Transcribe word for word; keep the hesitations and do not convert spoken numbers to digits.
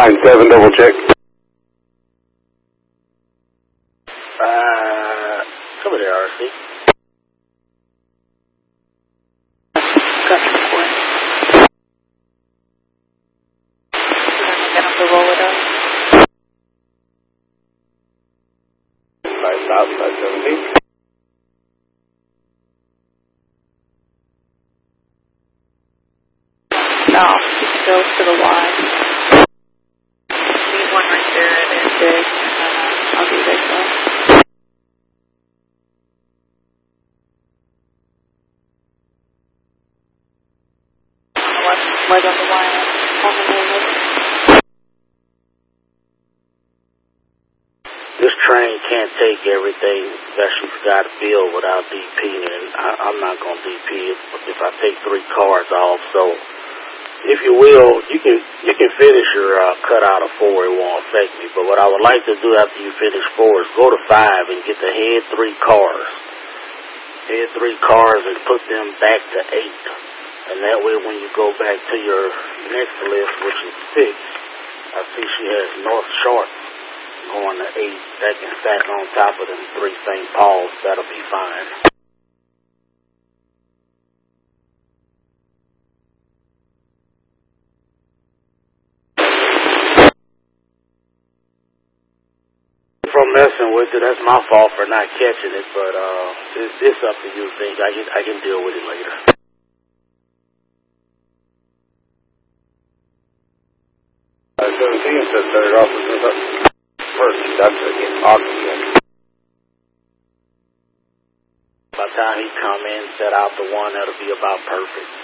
Line seven, double check. Uh, come here, R C. Line south, line seventeen. No, you can go to the Y. Leave one right there and then dig, and then uh, I'll do this one. On the left, right on the Y, on the way. This train can't take everything that she's got filled without DPing, and I, I'm not going to D P if, if I take three cars off. So, if you will, you can you can finish your uh, cutout of four. It won't affect me. But what I would like to do after you finish four is go to five and get the head three cars. Head three cars and put them back to eight. And that way when you go back to your next list, which is six, I see she has North Short going to eight. That can stack on top of them three Saint Paul's. That'll be fine. From messing with it, that's my fault for not catching it, but uh, it's, it's up to you. Think I can I can deal with it later. Uh, seventeen says third officer. First conductor again, oxygen. By the time he come in, set out the one, that'll be about perfect.